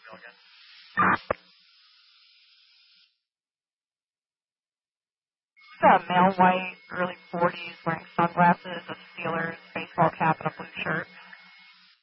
Male white, early 40s, wearing sunglasses, a Steelers baseball cap, and a blue shirt.